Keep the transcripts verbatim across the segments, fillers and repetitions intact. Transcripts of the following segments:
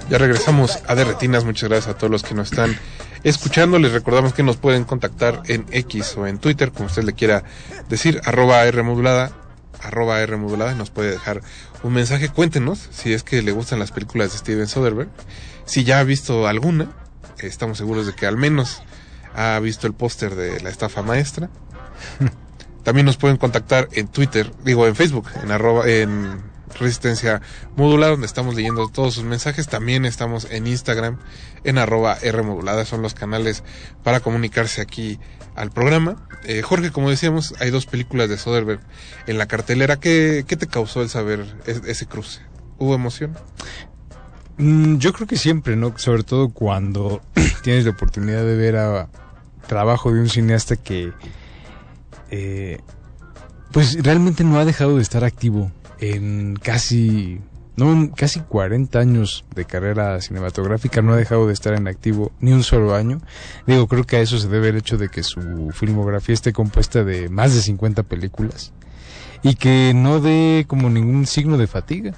Ya regresamos a De Retinas. Muchas gracias a todos los que nos están escuchando. Les recordamos que nos pueden contactar en X o en Twitter, como usted le quiera decir, arroba R modulada, arroba R modulada. Nos puede dejar un mensaje. Cuéntenos si es que le gustan las películas de Steven Soderbergh. Si ya ha visto alguna, estamos seguros de que al menos ha visto el póster de La estafa maestra. También nos pueden contactar en Twitter, digo en Facebook, en arroba, en Resistencia Modulada, donde estamos leyendo todos sus mensajes. También estamos en Instagram, en arroba R Modulada. Son los canales para comunicarse aquí al programa. Eh, Jorge, como decíamos, hay dos películas de Soderbergh en la cartelera. ¿Qué, qué te causó el saber es, ese cruce? ¿Hubo emoción? Mm, yo creo que siempre, ¿no? Sobre todo cuando tienes la oportunidad de ver a trabajo de un cineasta que eh, pues realmente no ha dejado de estar activo en casi no en casi cuarenta años de carrera cinematográfica. No ha dejado de estar en activo ni un solo año. Digo, creo que a eso se debe el hecho de que su filmografía esté compuesta de más de cincuenta películas y que no dé como ningún signo de fatiga.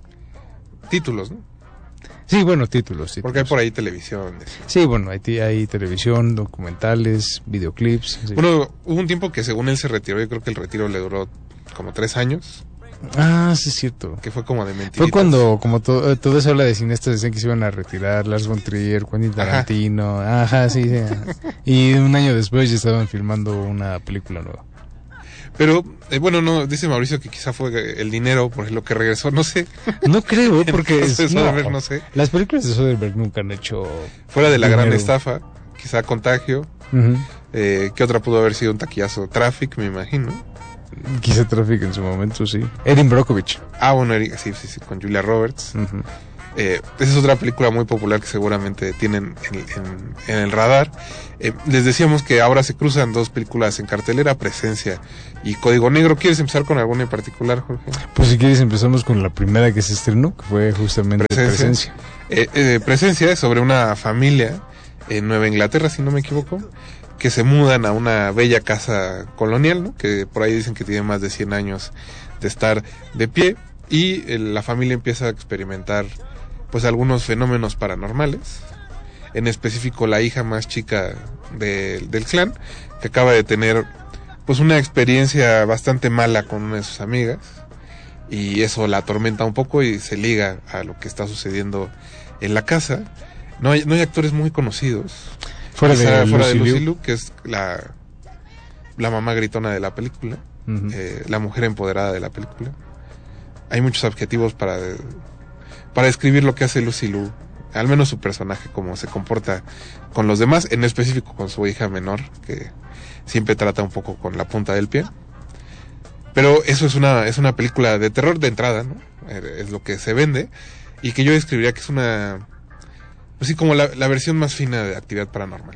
Títulos, ¿no? Sí, bueno, títulos, títulos. Porque hay por ahí televisión. Sí, bueno, hay, hay televisión, documentales, videoclips. Sí. Bueno, hubo un tiempo que según él se retiró. Yo creo que el retiro le duró como tres años. Ah, sí es cierto. Que fue como de mentiritas. Fue cuando, como to, toda esa ola de cineastas decían que se iban a retirar, Lars von Trier, Quentin Tarantino, ajá, ajá sí, sí. Y un año después ya estaban filmando una película nueva. Pero, eh, bueno, no, dice Mauricio que quizá fue el dinero por lo que regresó, no sé. No creo, porque es, Soderbergh, no, no sé. Las películas de Soderbergh nunca han hecho fuera de La dinero. Gran Estafa, quizá Contagio. Uh-huh. eh, ¿Qué otra pudo haber sido un taquillazo? Traffic, me imagino. Quizá Traffic en su momento, sí. Erin Brockovich. Ah, bueno, sí, sí, sí, con Julia Roberts. Uh-huh. Eh, esa es otra película muy popular que seguramente tienen en, en, en el radar. Eh, les decíamos que ahora se cruzan dos películas en cartelera, Presencia y Código Negro. ¿Quieres empezar con alguna en particular, Jorge? Pues si quieres empezamos con la primera que se estrenó, que fue justamente Presencia. Presencia, eh, eh, Presencia es sobre una familia en Nueva Inglaterra, si no me equivoco, que se mudan a una bella casa colonial, ¿no? Que por ahí dicen que tiene más de cien años de estar de pie, y eh, la familia empieza a experimentar pues algunos fenómenos paranormales, en específico la hija más chica de, del clan, que acaba de tener pues una experiencia bastante mala con una de sus amigas, y eso la atormenta un poco y se liga a lo que está sucediendo en la casa. No hay, no hay actores muy conocidos, fuera de, fuera Lucy de Lucy Liu, Liu, que es la, la mamá gritona de la película, uh-huh. eh, la mujer empoderada de la película. Hay muchos adjetivos para... para describir lo que hace Lucy Liu, al menos su personaje, cómo se comporta con los demás, en específico con su hija menor, que siempre trata un poco con la punta del pie. Pero eso es una es una película de terror de entrada, ¿no? Es lo que se vende, y que yo describiría que es una, pues sí, como la, la versión más fina de Actividad Paranormal.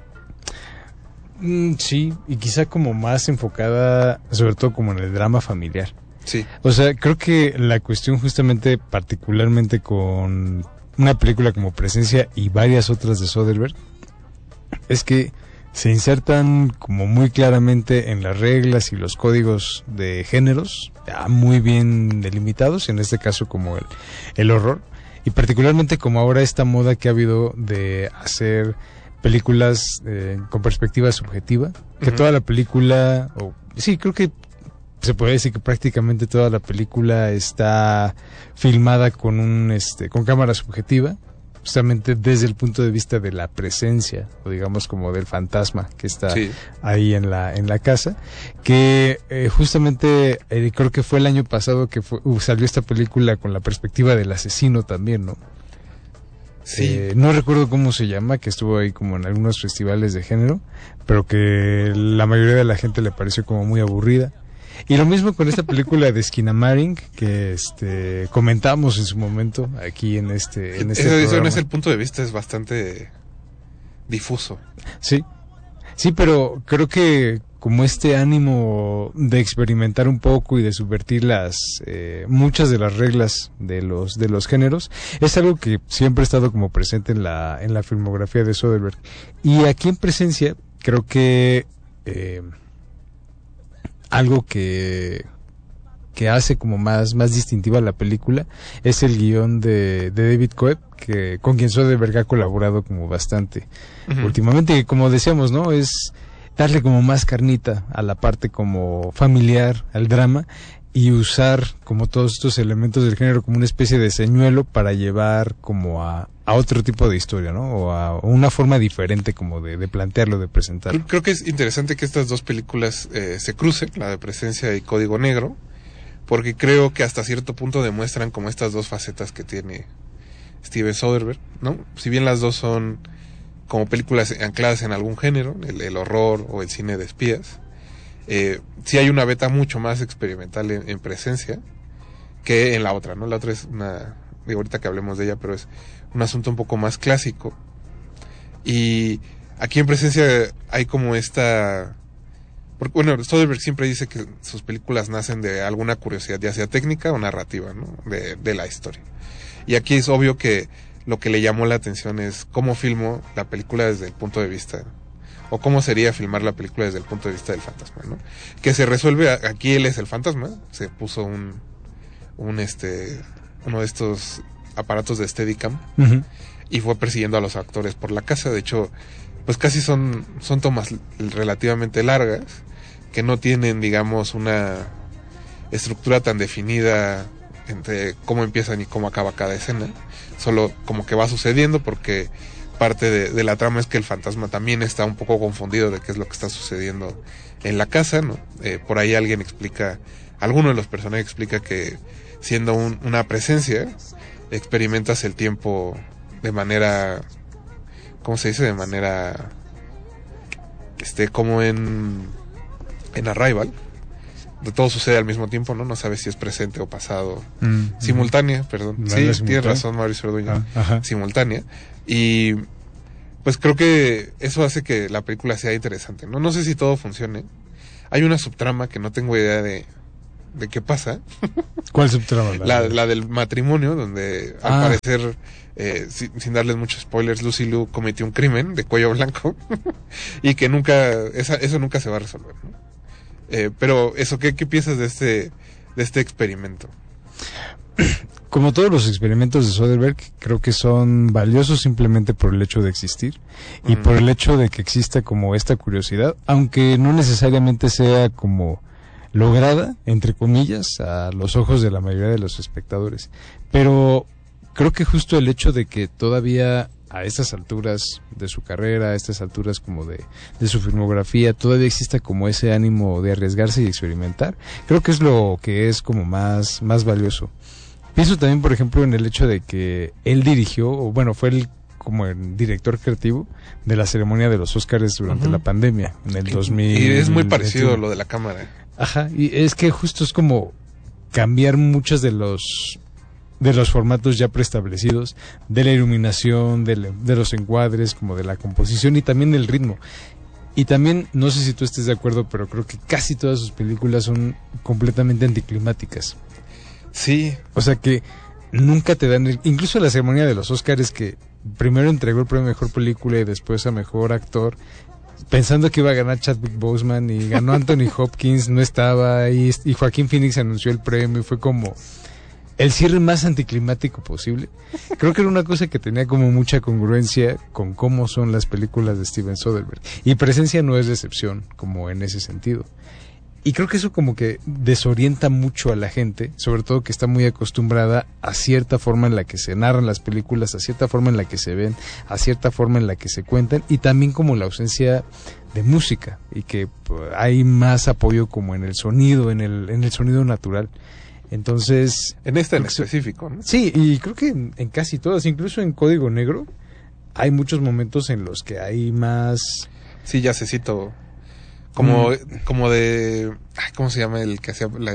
Mm, sí, y quizá como más enfocada, sobre todo como en el drama familiar. Sí. O sea, creo que la cuestión justamente, particularmente con una película como Presencia y varias otras de Soderbergh, es que se insertan como muy claramente en las reglas y los códigos de géneros, ya muy bien delimitados, en este caso como el, el horror, y particularmente como ahora esta moda que ha habido de hacer películas eh, con perspectiva subjetiva, que uh-huh. toda la película, o sí, creo que se puede decir que prácticamente toda la película está filmada con un este con cámara subjetiva, justamente desde el punto de vista de la presencia, o digamos como del fantasma que está sí. ahí en la en la casa, que eh, justamente eh, creo que fue el año pasado que fue, uh, salió esta película con la perspectiva del asesino también, ¿no? Sí. Eh, no recuerdo cómo se llama, que estuvo ahí como en algunos festivales de género, pero que la mayoría de la gente le pareció como muy aburrida. Y lo mismo con esta película de Skinamarink, que este comentamos en su momento aquí en este en este eso, programa. Eso no es el punto de vista, es bastante difuso. Sí, sí, pero creo que como este ánimo de experimentar un poco y de subvertir las eh, muchas de las reglas de los de los géneros es algo que siempre ha estado como presente en la en la filmografía de Soderbergh. Y aquí en Presencia creo que eh, algo que que hace como más, más distintiva la película es el guión de, de David Coeb, que, con quien Soderbergh ha colaborado como bastante uh-huh. últimamente, y como decíamos, ¿no? Es darle como más carnita a la parte como familiar, al drama, y usar como todos estos elementos del género como una especie de señuelo para llevar como a, a otro tipo de historia, ¿no? O a o una forma diferente como de, de plantearlo, de presentarlo. Creo que es interesante que estas dos películas eh, se crucen, la de Presencia y Código Negro, porque creo que hasta cierto punto demuestran como estas dos facetas que tiene Steven Soderbergh, ¿no? Si bien las dos son como películas ancladas en algún género, el, el horror o el cine de espías, eh, sí hay una beta mucho más experimental en, en Presencia que en la otra, ¿no? La otra es una, digo ahorita que hablemos de ella, pero es un asunto un poco más clásico. Y aquí en Presencia hay como esta... Porque, bueno, Soderbergh siempre dice que sus películas nacen de alguna curiosidad, ya sea técnica o narrativa, ¿no? De, de la historia. Y aquí es obvio que lo que le llamó la atención es cómo filmó la película desde el punto de vista, o cómo sería filmar la película desde el punto de vista del fantasma, ¿no? Que se resuelve, aquí él es el fantasma, se puso un, un este, uno de estos aparatos de Steadicam, uh-huh. y fue persiguiendo a los actores por la casa. De hecho, pues casi son, son tomas relativamente largas, que no tienen, digamos, una estructura tan definida entre cómo empiezan y cómo acaba cada escena, solo como que va sucediendo, porque parte de, de la trama es que el fantasma también está un poco confundido de qué es lo que está sucediendo en la casa, ¿no? Eh, por ahí alguien explica, alguno de los personajes explica que siendo un, una presencia, experimentas el tiempo de manera, ¿cómo se dice? De manera, este, como en, en Arrival, de todo sucede al mismo tiempo, ¿no? No sabes si es presente o pasado. Mm, simultánea, mm. perdón. No, sí, tienes razón, Mauricio Orduña. Ah, simultánea. Y pues creo que eso hace que la película sea interesante, ¿no? No sé si todo funcione. Hay una subtrama que no tengo idea de, de qué pasa. ¿Cuál subtrama? La, la, la del matrimonio, donde ah. al parecer, eh, sin, sin darles muchos spoilers, Lucy Liu cometió un crimen de cuello blanco y que nunca, esa, eso nunca se va a resolver, ¿no? Eh, pero eso, ¿qué, qué piensas de este, de este experimento? Como todos los experimentos de Soderbergh, creo que son valiosos simplemente por el hecho de existir y mm. por el hecho de que exista como esta curiosidad, aunque no necesariamente sea como lograda, entre comillas, a los ojos de la mayoría de los espectadores. Pero creo que justo el hecho de que todavía a estas alturas de su carrera, a estas alturas como de, de su filmografía, todavía exista como ese ánimo de arriesgarse y experimentar, creo que es lo que es como más, más valioso. Pienso también, por ejemplo, en el hecho de que él dirigió, o bueno, fue el como el director creativo de la ceremonia de los Óscares durante uh-huh. la pandemia, en el dos mil. Y es muy parecido a lo de la cámara. Ajá, y es que justo es como cambiar muchos de los de los formatos ya preestablecidos, de la iluminación, de, le, de los encuadres, como de la composición y también del ritmo. Y también, no sé si tú estés de acuerdo, pero creo que casi todas sus películas son completamente anticlimáticas. Sí. O sea que nunca te dan, el, incluso la ceremonia de los Óscares, que primero entregó el premio a Mejor Película y después a Mejor Actor, pensando que iba a ganar Chadwick Boseman, y ganó Anthony Hopkins, no estaba, y, y Joaquín Phoenix anunció el premio, y fue como el cierre más anticlimático posible. Creo que era una cosa que tenía como mucha congruencia con cómo son las películas de Steven Soderbergh. Y Presencia no es de excepción, como en ese sentido. Y creo que eso como que desorienta mucho a la gente, sobre todo que está muy acostumbrada a cierta forma en la que se narran las películas, a cierta forma en la que se ven, a cierta forma en la que se cuentan, y también como la ausencia de música, y que pues, hay más apoyo como en el sonido, en el, en el sonido natural. Entonces... En esta en específico, ¿no? Sí, y creo que en, en casi todas, incluso en Código Negro, hay muchos momentos en los que hay más... Sí, yacecito, como, mm. como de... ¿Cómo se llama el que hacía la,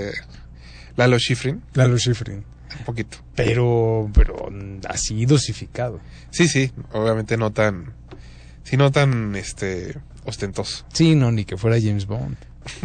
Lalo Schifrin? Lalo Schifrin. Un poquito. Pero, pero así dosificado. Sí, sí, obviamente no tan... Sí, no tan, este, ostentoso. Sí, no, ni que fuera James Bond.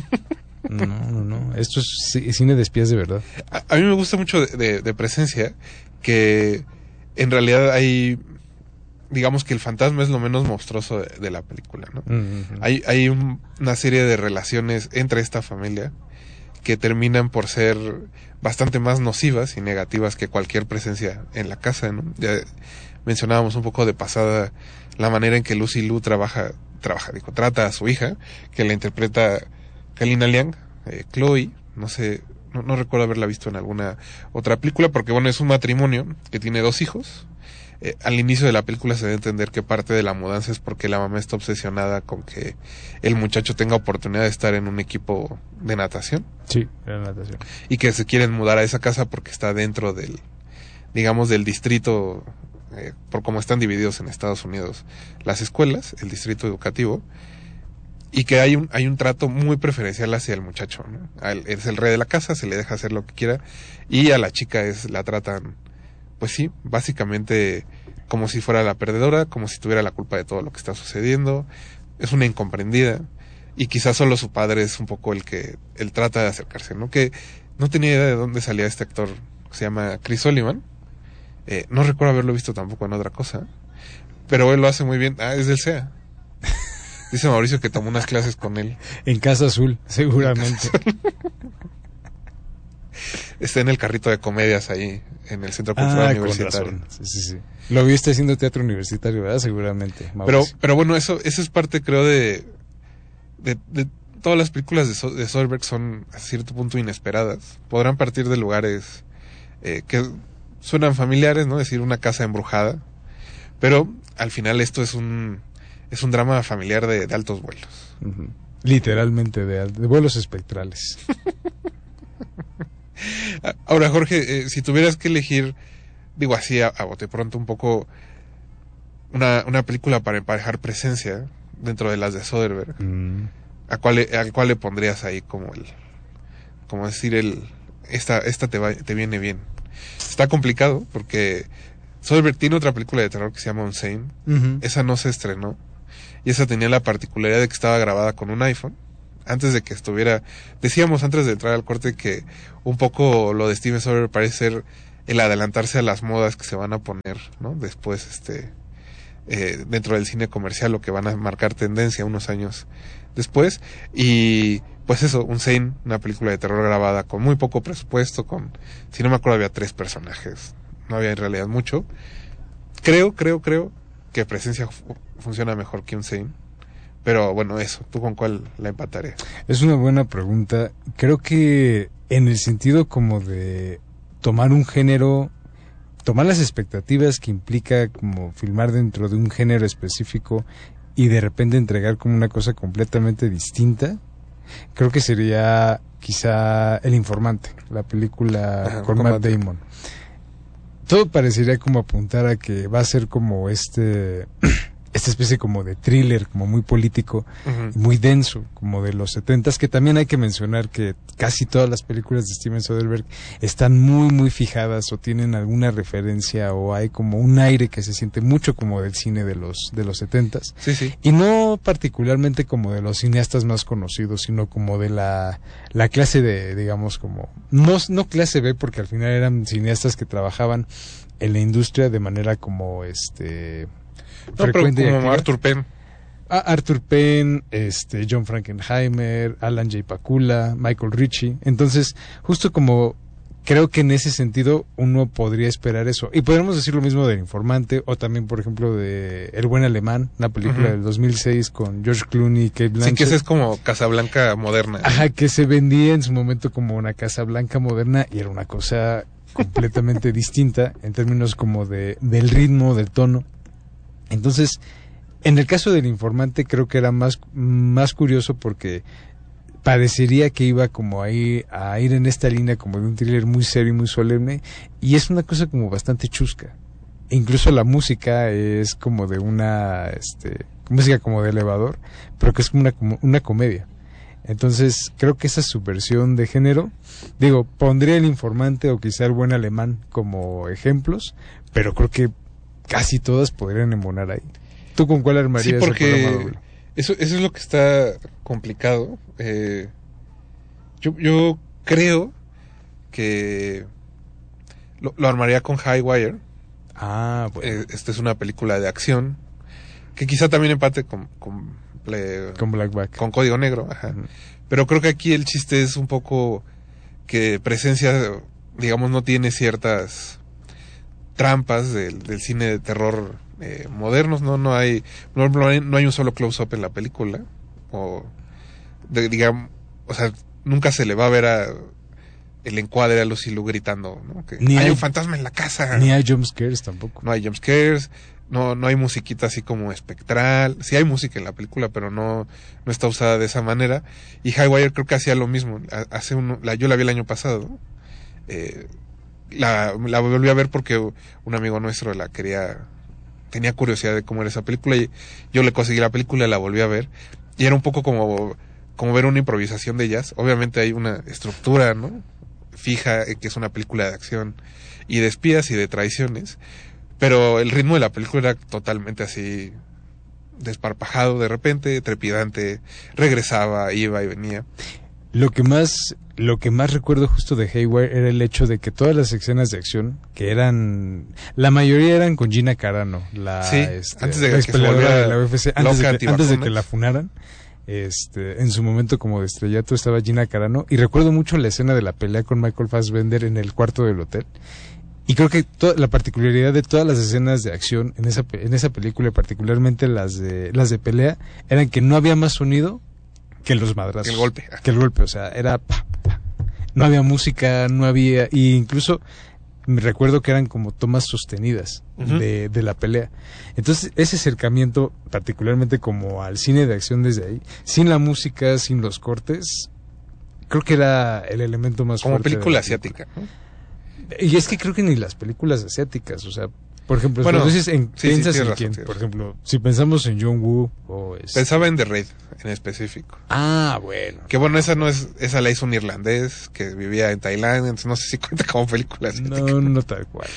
No, no, no. Esto es cine de espías de verdad. A, a mí me gusta mucho de, de, de Presencia, que en realidad hay, digamos que el fantasma es lo menos monstruoso de, de la película, ¿no? Uh-huh. Hay, hay un, una serie de relaciones entre esta familia que terminan por ser bastante más nocivas y negativas que cualquier presencia en la casa, ¿no? Ya mencionábamos un poco de pasada la manera en que Lucy Liu trabaja, trabaja, digo, trata a su hija, que la interpreta Kalina Liang, eh, Chloe, no sé, no, no recuerdo haberla visto en alguna otra película, porque bueno, es un matrimonio que tiene dos hijos. Eh, al inicio de la película se debe entender que parte de la mudanza es porque la mamá está obsesionada con que el muchacho tenga oportunidad de estar en un equipo de natación. Sí, de natación. Y que se quieren mudar a esa casa porque está dentro del, digamos, del distrito, eh, por cómo están divididos en Estados Unidos las escuelas, el distrito educativo, y que hay un, hay un trato muy preferencial hacia el muchacho, ¿no? A él, es el rey de la casa, se le deja hacer lo que quiera, y a la chica es, la tratan, pues sí, básicamente como si fuera la perdedora, como si tuviera la culpa de todo lo que está sucediendo. Es una incomprendida, y quizás solo su padre es un poco el que él trata de acercarse, ¿no? Que no tenía idea de dónde salía este actor, que se llama Chris Sullivan. Eh, no recuerdo haberlo visto tampoco en otra cosa, pero él lo hace muy bien. Ah, es del C E A. Dice Mauricio que tomó unas clases con él. En Casa Azul, seguramente. Casa Azul. Está en el carrito de comedias ahí, en el Centro Cultural ah, Universitario. Con razón. Sí, sí, sí. Lo viste haciendo teatro universitario, ¿verdad? Seguramente. Pero, pero bueno, eso, eso es parte, creo, de, de, de todas las películas de, so de Soderbergh son a cierto punto inesperadas. Podrán partir de lugares eh, que suenan familiares, ¿no? Es decir, una casa embrujada. Pero al final esto es un es un drama familiar de, de altos vuelos. Uh-huh. Literalmente, de, de vuelos espectrales. Ahora, Jorge, eh, si tuvieras que elegir, digo así a, a bote pronto un poco, una, una película para emparejar presencia dentro de las de Soderbergh, mm. ¿a cuál, al cual le pondrías ahí como el, como decir el, esta, esta te va, te viene bien? Está complicado porque Soderbergh tiene otra película de terror que se llama Unsane. Uh-huh. Esa no se estrenó y esa tenía la particularidad de que estaba grabada con un iPhone. Antes de que estuviera, decíamos antes de entrar al corte que un poco lo de Steven Soderbergh parece ser el adelantarse a las modas que se van a poner, ¿no? Después, este, eh, dentro del cine comercial, o que van a marcar tendencia unos años después. Y pues eso, Unsane, una película de terror grabada con muy poco presupuesto, con, si no me acuerdo, había tres personajes, no había en realidad mucho. Creo, creo, creo que Presencia fu funciona mejor que Unsane. Pero bueno, eso, ¿tú con cuál la empatarías? Es una buena pregunta. Creo que en el sentido como de tomar un género, tomar las expectativas que implica como filmar dentro de un género específico y de repente entregar como una cosa completamente distinta, creo que sería quizá El Informante, la película Ajá, con Matt Damon. Todo parecería como apuntar a que va a ser como este... esta especie como de thriller, como muy político, uh-huh. muy denso, como de los setentas, que también hay que mencionar que casi todas las películas de Steven Soderbergh están muy, muy fijadas o tienen alguna referencia o hay como un aire que se siente mucho como del cine de los de los setentas. Sí, sí. Y no particularmente como de los cineastas más conocidos, sino como de la, la clase de, digamos, como, no, no clase B, porque al final eran cineastas que trabajaban en la industria de manera como, este... No, pero como Arthur Penn. Ah, Arthur Penn, este, John Frankenheimer, Alan J. Pakula, Michael Ritchie. Entonces, justo como creo que en ese sentido uno podría esperar eso. Y podríamos decir lo mismo del Informante, o también, por ejemplo, de El Buen Alemán, una película uh-huh. del dos mil seis con George Clooney y Cate Blanchett. Sí, que esa es como Casablanca moderna. Ajá, que se vendía en su momento como una Casablanca moderna y era una cosa completamente distinta en términos como de del ritmo, del tono. Entonces, en el caso del Informante creo que era más, más curioso porque parecería que iba como a ir, a ir en esta línea como de un thriller muy serio y muy solemne, y es una cosa como bastante chusca. E incluso la música es como de una este, música como de elevador, pero que es como una, como una comedia. Entonces creo que esa subversión de género, digo, pondría El Informante o quizá El Buen Alemán como ejemplos, pero creo que casi todas podrían embonar ahí. ¿Tú con cuál armarías? Sí, porque eso, eso es lo que está complicado. Eh, yo, yo creo que lo, lo armaría con Highwire. Ah, bueno. Eh, esta es una película de acción que quizá también empate con con, le, con Black Bag, con Código Negro. Ajá. Uh-huh. Pero creo que aquí el chiste es un poco que Presencia, digamos, no tiene ciertas trampas del, del cine de terror eh, modernos, no no hay no, no hay no hay un solo close up en la película, o de, digamos, o sea, nunca se le va a ver a el encuadre a Lucy Liu gritando, ¿no? Que Ni hay, hay un fantasma en la casa. Ni hay jumpscares tampoco. No hay jumpscares, no no hay musiquita así como espectral. Sí hay música en la película, pero no no está usada de esa manera. Y Highwire creo que hacía lo mismo. Hace un, la, yo la vi el año pasado. Eh, la, la volví a ver porque un amigo nuestro la quería, tenía curiosidad de cómo era esa película, y yo le conseguí la película y la volví a ver. Y era un poco como, como ver una improvisación de jazz. Obviamente hay una estructura, ¿no?, fija, eh, que es una película de acción y de espías y de traiciones, pero el ritmo de la película era totalmente así, desparpajado, de repente, trepidante, regresaba, iba y venía. Lo que más lo que más recuerdo justo de Haywire era el hecho de que todas las escenas de acción, que eran, la mayoría eran con Gina Carano, la, sí, este, antes de la que se volviera de la U F C, antes de, que, antes de que la funaran. funaran, este, en su momento como de estrellato estaba Gina Carano, y recuerdo mucho la escena de la pelea con Michael Fassbender en el cuarto del hotel. Y creo que toda la particularidad de todas las escenas de acción en esa en esa película, particularmente las de las de pelea, eran que no había más sonido que los madrazos. Que el golpe. Que el golpe, o sea, era pa, pa. No había música, no había, y incluso me recuerdo que eran como tomas sostenidas uh-huh. de, de la pelea. Entonces, ese acercamiento, particularmente como al cine de acción desde ahí, sin la música, sin los cortes, creo que era el elemento más como fuerte. Como película asiática, ¿no? Y es que creo que ni las películas asiáticas, o sea, por ejemplo, bueno, cuando dices en, sí, piensas sí, en razón, quién, por ejemplo, si pensamos en John Woo o es... Pensaba en The Raid en específico. Ah, bueno. Que bueno, esa no es, esa la hizo un irlandés que vivía en Tailandia, entonces no sé si cuenta como película asiática. No, no tal cual.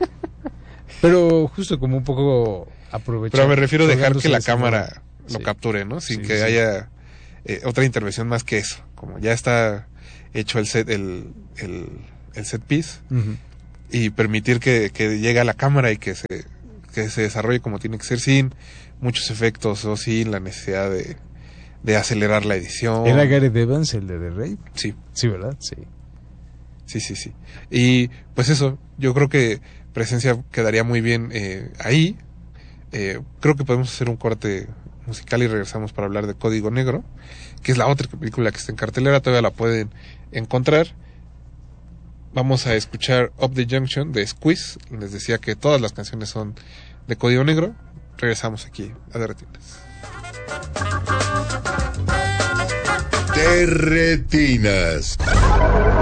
Pero justo como un poco aprovechar. Pero me refiero a dejar que la cámara lo sí. capture, ¿no? Sin sí, que sí. haya eh, otra intervención más que eso. Como ya está hecho el set, el, el, el set piece, uh-huh. y permitir que, que llegue a la cámara y que se, que se desarrolle como tiene que ser, sin muchos efectos o sin la necesidad de, de acelerar la edición. ¿Era Gareth Evans el de The Raid? Sí. Sí, ¿verdad? Sí. Sí, sí, sí. Y pues eso, yo creo que Presencia quedaría muy bien eh, ahí. Eh, creo que podemos hacer un corte musical y regresamos para hablar de Código Negro, que es la otra película que está en cartelera, todavía la pueden encontrar. Vamos a escuchar Up the Junction de Squeeze. Les decía que todas las canciones son de Código Negro. Regresamos aquí a De Retinas. De Retinas.